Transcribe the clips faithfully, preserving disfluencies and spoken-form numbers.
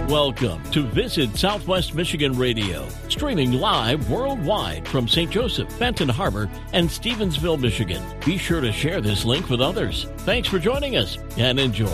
Welcome to Visit Southwest Michigan Radio, streaming live worldwide from Saint Joseph, Benton Harbor, and Stevensville, Michigan. Be sure to share this link with others. Thanks for joining us and enjoy.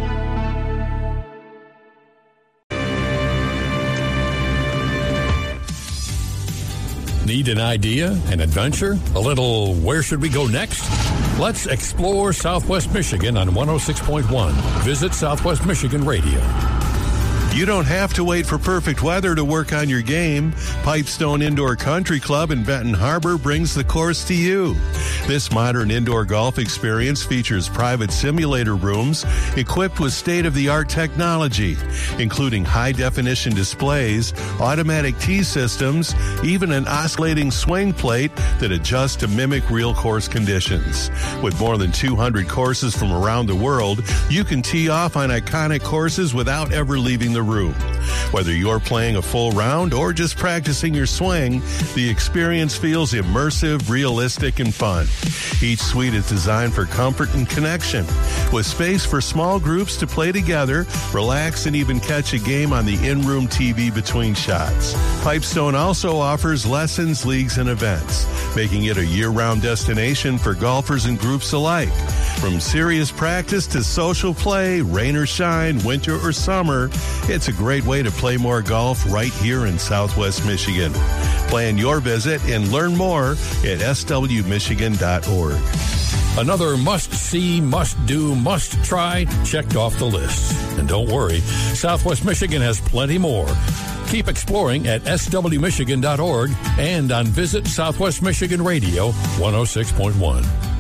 Need an idea, an adventure, a little where should we go next? Let's explore Southwest Michigan on one oh six point one. Visit Southwest Michigan Radio. You don't have to wait for perfect weather to work on your game. Pipestone Indoor Country Club in Benton Harbor brings the course to you. This modern indoor golf experience features private simulator rooms equipped with state-of-the-art technology, including high-definition displays, automatic tee systems, even an oscillating swing plate that adjusts to mimic real course conditions. With more than two hundred courses from around the world, you can tee off on iconic courses without ever leaving the room. Whether you're playing a full round or just practicing your swing, the experience feels immersive, realistic, and fun. Each suite is designed for comfort and connection, with space for small groups to play together, relax, and even catch a game on the in-room T V between shots. Pipestone also offers lessons, leagues, and events, making it a year-round destination for golfers and groups alike. From serious practice to social play, rain or shine, winter or summer, it's a great way to play more golf right here in Southwest Michigan. Plan your visit and learn more at s w michigan dot org. Another must-see, must-do, must-try checked off the list. And don't worry, Southwest Michigan has plenty more. Keep exploring at s w michigan dot org and on Visit Southwest Michigan Radio one oh six point one.